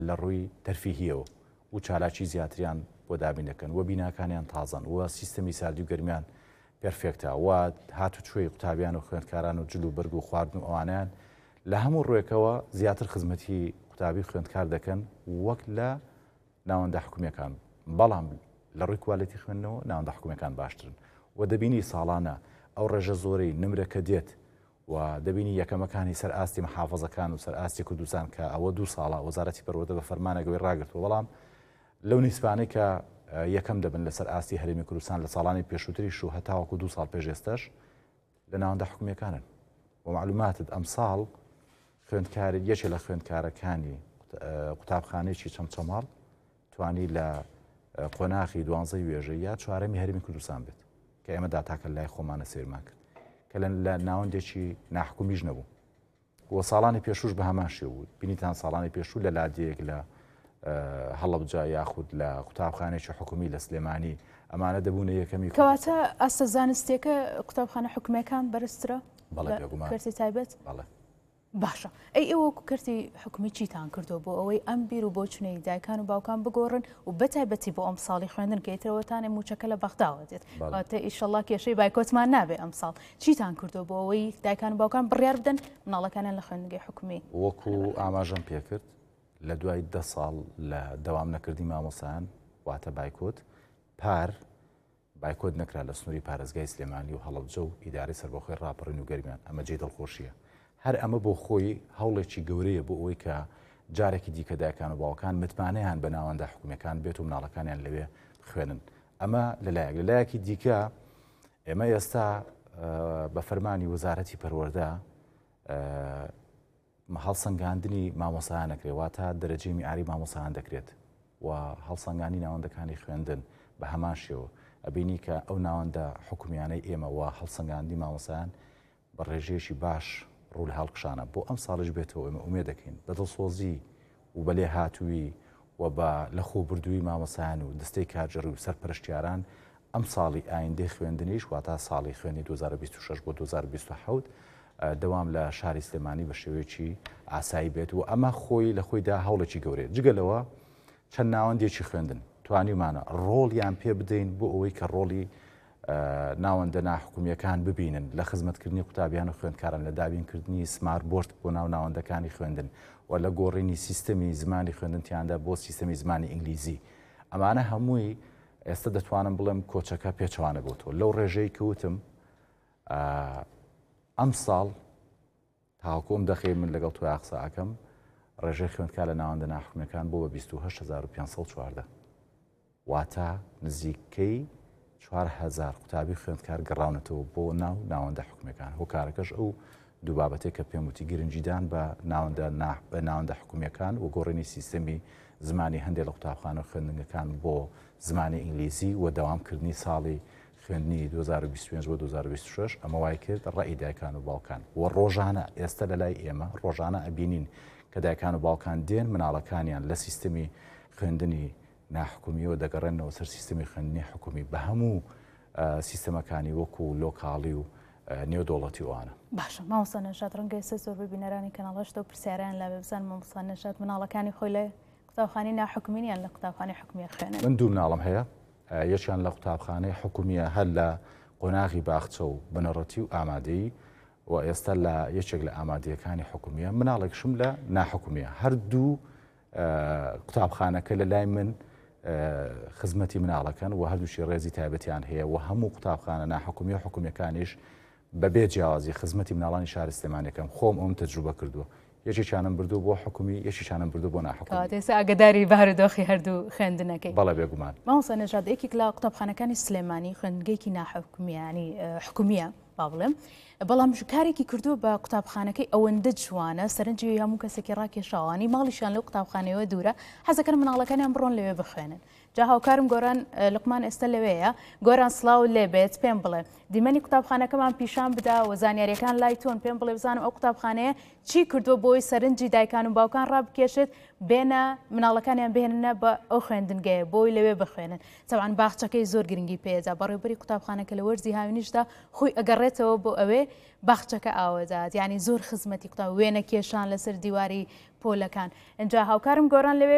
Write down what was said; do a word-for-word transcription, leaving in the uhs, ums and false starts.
لە ڕووی تەرفیهیەوە و چالاکی زیاتریان بۆ دابین دەکەن و بیناکانیان تازان و سیستەمی ساردی و گەرمیان پرفێکتە و هاتوچۆی قوتابیان و خوێندکاران و جلو بەرگ و خواردن و ئەوانیان لە هەموو ڕوێکەوە زیاتر خزمەتی قوتابی خوێندکار دەکەن وەک لە ناوەندە حکومیەکان بەڵام لە ڕووی کوالەتی خوێندنەوە ناوەندە حکومیەکان باشترن و دەبینی ساڵانە ئەو ڕێژە زۆرەی نمرەکە دێت و دەبینی یەکەمەکانی سەر ئاستی محافەزەکان و سەر ئاستی کوردستان کە ئەوە دوو ساڵە وەزارەتی پەروەردە بە فەرمانەکەوەی ڕاگرتووە بەڵام لەو نیسبانەی کە یەکەم دەبن لەسەر ئاستی هەرێمی کوردستان لە ساڵانی پێشووتریش و هەتاوەکو دوو ساڵ پێش ئێستاش لە ناوەندە حکومیەکانن و معلوماتت ئەم ساڵ خوێندکار یەکێ لە خوێندکارەکانی قوتابخانەیەکی چەمچەماڵ توانی لە قۆناغی دوانزەی وێژە یا چوارەمی هەرێمی کوردستان بێت کە ئێمە داتاکە لای خۆمانە سێرمان کرد کە لە ناوەندێکی ناحکومیش نەبوو و ساڵانی پێشوش بە هەمان شێوە بوو بینیتان ساڵانی پێشوو لە لادێک لە هەڵەبجا یاخود لە قوتابخانێکی حکومی لە سلێمانی ئەمانە دەبوونە یەکەمی کەواتە ئەستە زانستیەکە قوتابخانە حکومیەکان بەرزترە کەرتی تایبەت باشە ئەی ئێوە کەرتی حکومی چیتان کردو بۆ ئەوەی ئەم بیر و بۆ چنەی دایکان و باوکان بگۆڕن و بەتایبەتی بۆ ئەم ساڵی خوێندن کەیترەوەتانێ موچەکە لە بەغداوە دێت واتە ئیشەڵڵا کێشەی بایکۆتمان نابێ ئەم ساڵ چیتان کردو بۆ ئەوەی دایکان و باوکان بڕیار بدەن مناڵەکانیان لە خوێندنگەی حکومی وەکو ئاماژەم پێکرد لە دوای دە ساڵ لە دەوام نەکردی مامۆسایان واتە بایکۆت پار بایکۆت نەکرا لە سنووری پارێزگای سلێمانی و هەڵەبجە و ئیدارەی سەربەخۆی ڕاپەڕین و گەرمیان ئەمە جێ دڵخۆشیە هەر ئەمە بۆ خۆی هەوڵێکی گەورەیە بۆ ئەوەی کە جارێکی دیکە دایکان و باوکان متمانەیان بە ناوەندە حکومیەکان بێت و مناڵەکانیان لەوێ خوێنن ئەمە لەلایەک لەلایەکی دیکە ئێمە ئێستا بە فەرمانی وەزارەتی پەروەردە هەڵسەنگاندنی مامۆسایان نەکرێواتە دەرەجەی میعاری مامۆسایان دەکرێت و هەڵسەنگانی ناوەندەکانی خوێندن بە هەمان شێوە ئەبینی کە ئەو ناوەندە حکومیانەی ئێمە و هەڵسەنگاندنی مامۆسایان بە ڕێژەیەکی باش ڕوو لە هەڵکشانە بۆ ئەم ساڵش بێتەوە ئێمە ئومێ دەکەین بە دڵسۆزی و بەلێ هاتووی و بە لە خۆ بردووی مامۆسایان و دەستەی کارژەڕی و سەرپەرشتیاران ئەم ساڵی ئایندەی خوێندنیش واتە ساڵی خوێنی دوو هەزار و بیست و شەش بۆ دوو هەزار و بیست و حەوت دەوام لە شاری سلێمانی بە شێوەیەکی ئاسایی بێت و ئەمە خۆی لە خۆیدا هەوڵێکی گەورەیە جگەلەوە چەند ناوەندێکی خوێندن توانیمانە ڕۆڵیان پێ بدەین بۆ ئەوەی کە ڕۆڵی ناوەندە ناحکومیەکان ببینن لە خزمەتکردنی قوتابیان و خوێندکاران لە دابینکردنی سمارت بۆرد بۆ ناو ناوەندەکانی خوێندن و لە گۆڕینی سیستەمی زمانی خوێندنتیاندا بۆ سیستەمی زمانی ئینگلیزی ئەمانە هەمووی ئێستا دەتوانم بڵێم کۆچەکە پێچوانە بۆتەوە لەو ڕێژەی کەوتم ئەم ساڵ تاوەکۆم دەخێ من لەگەڵ توی قسە ئەکەم ڕێژەی خوێندکار لە ناوەندە ناحکومیەکان بۆ بە بیست و هەشت هەزار و پێنج سەد و چواردە واتە نزیکەی چوار هەزار قوتابی خوێندکار گەڕاونەتەوە بۆ ناو ناوەندە حکومیەکان هۆکارەکەش ئەو دوو بابەتێک کە پێم وتی گرنگیدان بە ناوەندە بە ناوەندە حکومیەکان و گۆڕینی سیستەمی زمانی هەندێک لە قوتابخانە خوێندنگەکان بۆ زمانی ئینگلیزی و دەوامکردنی ساڵی خوێندنی دوو هەزار و بیست و پێنج بۆ دوو هەزار و بیست و شەش ئەمە وای کرد ڕێی دایکان و باوکان و ڕۆژانە ئێستا لە لای ئێمە ڕۆژانە ئەبینین کە دایکان و باوکان دێن مناڵەکانیان لە سیستەمی خوێندنی ناحکومیەوە دەگەڕێنەوە سەر سیستەمی خوێندنی حکومی بە هەموو سیستەمەکانی وەکو لۆکاڵی و نێودوڵەتی وانە باشە مامۆستا نەژاد ڕەنگە ئێستا زۆر ببینەرانی کەناڵەشتە و پرسیاریان لا ببزان مامۆستا نەژاد مناڵەکانی خۆی لە قوتابخانەی ناحکومیان لە قوتابخانەی حکومیە خوێنن من دوو مناڵم هەیە یەکیان لە قوتابخانەی حکومیە هەر لە قۆناغی باخچە و بنەڕەتی و ئامادەیی و ئێستا لە یەکێک لە ئامادەیەکانی حکومیە مناڵێکشم لە ناحکومیە هەردوو قوتابخانەکە لە لای من خزمەتی مناڵەکەن و هەردووشی ڕێزی تایبەتیان هەیە و هەموو قوتابخانە ناحکومی و حکومیەکانیش بەبێ جیاوازی خزمەتی مناڵانی شاری سلێمانیەکەم خۆم ئەوم تەجروبە کردووە یەکێکیانم بردووە بۆ حکومی یەکێکیانم بردووە بۆ ناحکومی ئێستا ئاگاداری بارودۆخی هەردوو خوێندنەکەی بەڵێ بێگومان مامۆستا نەژاد یەکێک لە قوتابخانەکانی سلێمانی خوێندنگەیەکی ناحکومیانی حکومیە با بڵێم بەڵام کارێکی کردووە بە قوتابخانەکەی ئەوەندە جوانە سەرنجی هەموو کەسێکی ڕاکێشاوانی ماڵیشان لەو قوتابخانەوە دوورە حەزەکەن مناڵەکانیان بڕۆن لەوێ بخوێنن جا هاوکارم گۆران لقمان ئێستا لەوەیە گۆران سڵاو لێبێت پێم بڵێ دیمەنی قوتابخانەکەمان پیشان بدا و زانیاریەکان لای تۆن پێم بڵێ بزانم ئەو قوتابخانەیە چی کردووە بۆی سەرنجی دایکان و باوکان ڕابکێشێت بێنە مناڵەکانیان بهێننە بە ئەو خوێندنگەیە بۆی لەوێ بخوێنن تەبعاً باخچەکەی زۆر گرنگی پێدا بەڕێوەبەری قوتابخانەکە لە وەرزی هاوینیشدا خۆی ئەگەڕێتەوە بۆ ئەوێ باخچەکە ئاوەدات یعنی زۆر خزمەتی قوتاب وێنە کێشان لەسەر دیواری پۆلەکان ئەنجا هاوکارم گۆران لەوێ